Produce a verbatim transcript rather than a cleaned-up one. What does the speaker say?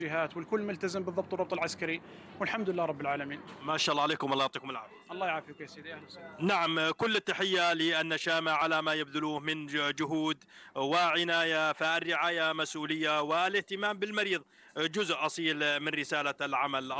الجهات والكل ملتزم بالضبط والربط العسكري، والحمد لله رب العالمين. ما شاء الله عليكم، الله يعطيكم العافية. الله يعافيك يا سيدي، اهلا وسهلا. نعم، كل التحية للنشامة على ما يبذلوه من جهود وعناية، فالرعاية مسؤولية والاهتمام بالمريض جزء أصيل من رسالة العمل.